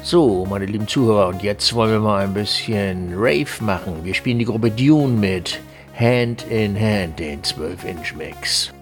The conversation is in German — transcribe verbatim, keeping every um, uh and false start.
So, meine lieben Zuhörer, und jetzt wollen wir mal ein bisschen Rave machen. Wir spielen die Gruppe Dune mit Hand in Hand, den zwölf Inch Mix.